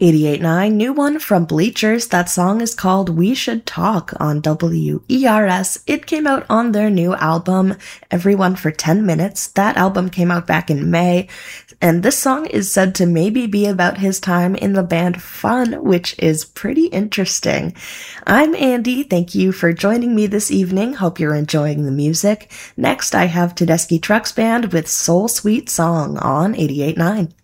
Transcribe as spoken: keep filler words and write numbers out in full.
eighty-eight point nine, new one from Bleachers. That song is called We Should Talk on W E R S. It came out on their new album, Everyone for ten minutes. That album came out back in May, and this song is said to maybe be about his time in the band Fun, which is pretty interesting. I'm Andy. Thank you for joining me this evening. Hope you're enjoying the music. Next, I have Tedeschi Trucks Band with Soul Sweet Song on eighty-eight point nine.